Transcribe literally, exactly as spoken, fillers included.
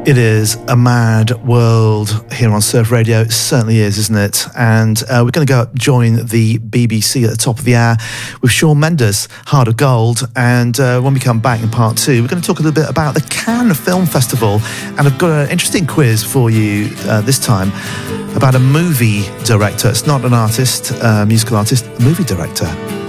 It is a mad world here on Surf Radio. It certainly is, isn't it? And uh, we're going to go up, join the B B C at the top of the hour with Shawn Mendes, Heart of Gold. And uh, when we come back in part two, we're going to talk a little bit about the Cannes Film Festival. And I've got an interesting quiz for you uh, this time about a movie director. It's not an artist, a musical artist, a movie director.